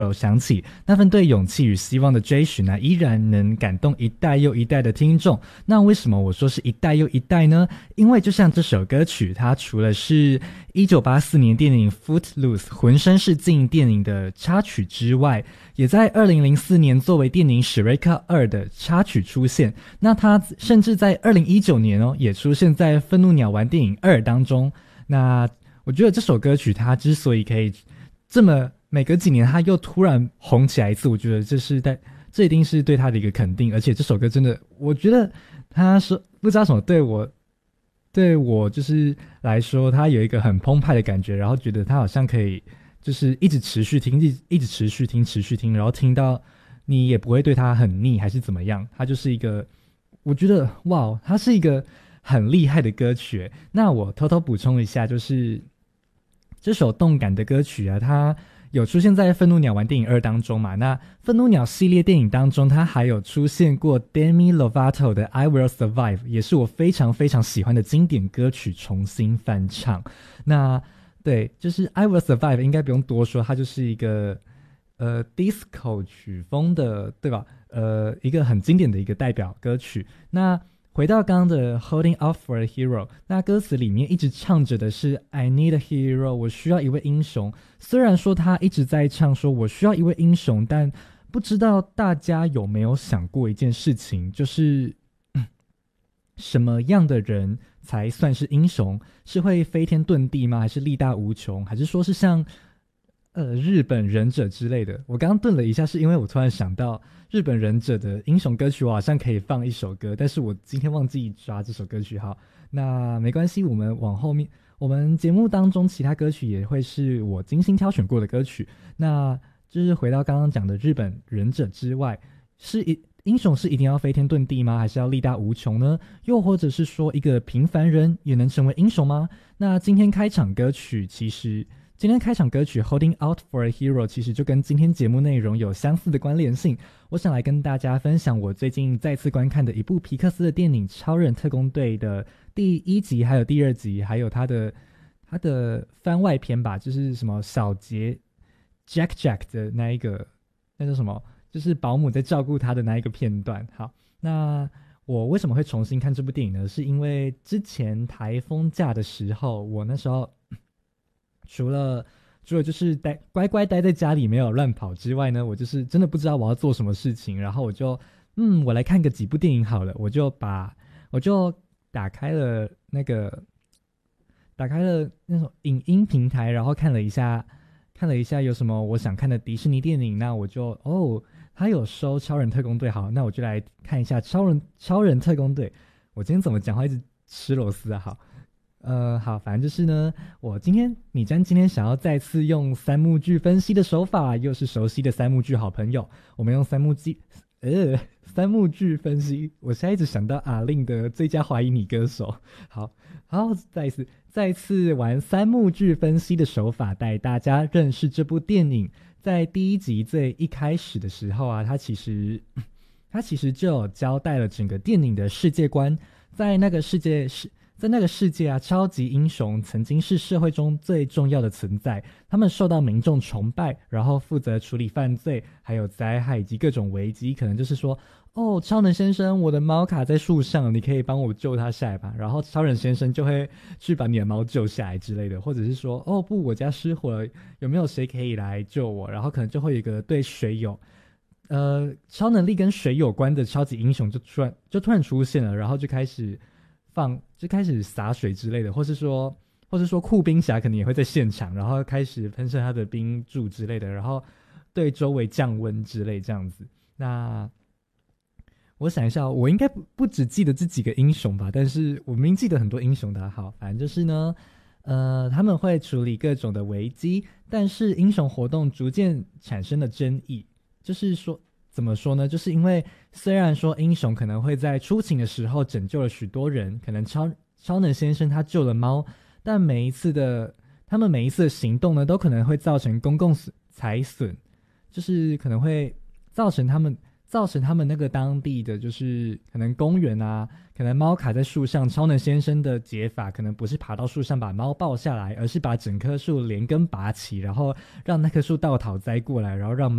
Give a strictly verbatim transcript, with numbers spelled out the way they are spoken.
有想起那份对勇气与希望的追寻呢、啊，依然能感动一代又一代的听众。那为什么我说是一代又一代呢？因为就像这首歌曲，它除了是一九八四年电影 Footloose 浑身是劲电影的插曲之外，也在二零零四年作为电影史瑞克二的插曲出现。那它甚至在二零一九年哦，也出现在愤怒鸟丸电影二当中。那我觉得这首歌曲它之所以可以这么每隔几年他又突然红起来一次，我觉得这是在这一定是对他的一个肯定。而且这首歌真的，我觉得他说不知道什么对我对我就是来说，他有一个很澎湃的感觉，然后觉得他好像可以就是一直持续听，一直一直持续听持续听，然后听到你也不会对他很腻还是怎么样。他就是一个我觉得哇，他是一个很厉害的歌曲。那我偷偷补充一下，就是这首动感的歌曲啊，它有出现在愤怒鸟丸电影二当中嘛。那愤怒鸟系列电影当中，它还有出现过 Demi Lovato 的 I Will Survive， 也是我非常非常喜欢的经典歌曲重新翻唱。那对，就是 I Will Survive 应该不用多说，它就是一个呃 disco 曲风的，对吧？呃，一个很经典的一个代表歌曲。那回到刚刚的 Holding Out for a Hero， 那歌词里面一直唱着的是 I need a hero， 我需要一位英雄。虽然说他一直在唱说我需要一位英雄，但不知道大家有没有想过一件事情，就是、嗯、什么样的人才算是英雄？是会飞天遁地吗？还是力大无穷？还是说是像呃日本忍者之类的？我刚刚顿了一下，是因为我突然想到日本忍者的英雄歌曲，我好像可以放一首歌，但是我今天忘记抓这首歌曲。好，那没关系，我们往后面，我们节目当中其他歌曲也会是我精心挑选过的歌曲。那就是回到刚刚讲的日本忍者之外，是一英雄是一定要飞天遁地吗？还是要力大无穷呢？又或者是说一个平凡人也能成为英雄吗？那今天开场歌曲其实今天开场歌曲 Holding Out for a Hero 其实就跟今天节目内容有相似的关联性。我想来跟大家分享我最近再次观看的一部皮克斯的电影《超人特工队》的第一集还有第二集，还有它的它的番外篇吧，就是什么小杰 Jack Jack 的那一个，那叫什么，就是保姆在照顾他的那一个片段。好，那我为什么会重新看这部电影呢？是因为之前台风假的时候，我那时候除了除了就是待乖乖待在家里没有乱跑之外呢，我就是真的不知道我要做什么事情，然后我就嗯，我来看个几部电影好了，我就把我就打开了那个打开了那种影音平台，然后看了一下看了一下有什么我想看的迪士尼电影，那我就哦，他有收超人特工队，好，那我就来看一下超人超人特工队。我今天怎么讲话一直吃螺丝啊？好。呃，好，反正就是呢，我今天米詹今天想要再次用三幕剧分析的手法，又是熟悉的三幕剧好朋友，我们用三幕剧，呃，三幕剧分析。我现在一直想到阿令的最佳怀疑女歌手。好，好，再一次再一次玩三幕剧分析的手法，带大家认识这部电影。在第一集最一开始的时候啊，它其实它其实就有交代了整个电影的世界观，在那个世界是。在那个世界啊，超级英雄曾经是社会中最重要的存在，他们受到民众崇拜，然后负责处理犯罪，还有灾害以及各种危机。可能就是说，哦，超人先生，我的猫卡在树上，你可以帮我救它下来吧？然后超人先生就会去把你的猫救下来之类的，或者是说，哦不，我家失火了，有没有谁可以来救我？然后可能就会有一个对水有呃超能力跟水有关的超级英雄就突然就突然出现了，然后就开始。放就开始洒水之类的，或是说，或是说酷冰侠可能也会在现场，然后开始喷射他的冰柱之类的，然后对周围降温之类这样子。那我想一下，我应该不不只记得这几个英雄吧，但是我明明记得很多英雄的。好，反正就是呢，呃，他们会处理各种的危机，但是英雄活动逐渐产生了争议，就是说。怎么说呢？就是因为虽然说英雄可能会在出勤的时候拯救了许多人，可能超超能先生他救了猫，但每一次的他们每一次的行动呢，都可能会造成公共财损，就是可能会造成他们造成他们那个当地的就是可能公园啊，可能猫卡在树上，超能先生的解法可能不是爬到树上把猫抱下来，而是把整棵树连根拔起，然后让那棵树倒讨栽过来，然后让